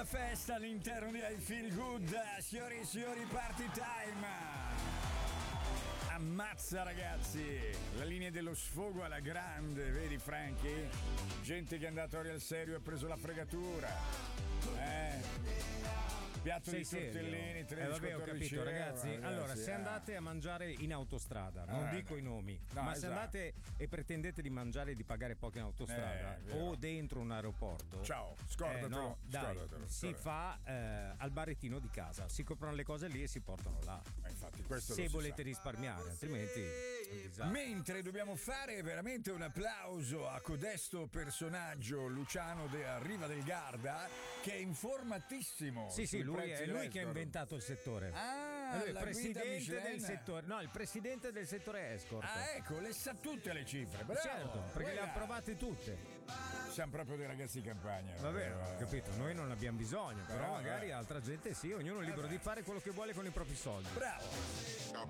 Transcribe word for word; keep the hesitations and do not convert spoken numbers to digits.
la festa all'interno di I Feel Good. Signori e signori, party time. Ammazza ragazzi, la linea dello sfogo alla grande, vedi Frankie? Gente che è andata ora al serio e ha preso la fregatura. Eh piatto Sei di tortellini, serio? Eh vabbè, ho capito euro, ragazzi. ragazzi. Allora, se eh. andate a mangiare in autostrada, non Eh, dico no. i nomi, No, ma se esatto. andate e pretendete di mangiare e di pagare poco in autostrada Eh, vero. o dentro un aeroporto, Ciao, scordatelo, eh, no, dai, scordatelo, si scordatelo. fa eh, al barettino di casa, si comprano le cose lì e si portano là. Ma infatti questo Se lo si volete sa. risparmiare, altrimenti è un disastro. Mentre dobbiamo fare veramente un applauso a codesto personaggio Luciano de Riva del Garda, che è informatissimo. Sì, sì, sui lui prezzi è lui che ha Escort. inventato il settore. Ah, Lui è il la guida presidente Michelin. del settore. No, il presidente del settore escort. Ah, ecco, le sa tutte le cifre. Bravo. certo, perché le ha Guarda. provate tutte. Siamo proprio dei ragazzi di campagna. Vabbè, Eh, ho capito, noi non abbiamo bisogno, però Però, magari eh. altra gente sì, ognuno è libero Eh beh. di fare quello che vuole con i propri soldi. Bravo. Now